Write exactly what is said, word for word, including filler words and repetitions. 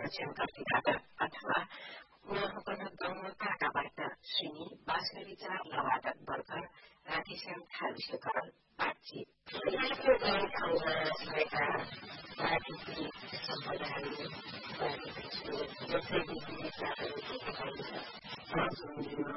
संरक्षण कर्तीबाट अथवा उहाँको गाउँकाबाट सुनि बाँच्ने विचार लवादक भर्खर राधेश्याम थारूसँग बातचित यहाँको गाउँ ठाउँमा भएका राजनीतिक सम्पदाहरू राजनीतिक विचारहरू के के पाइन्छ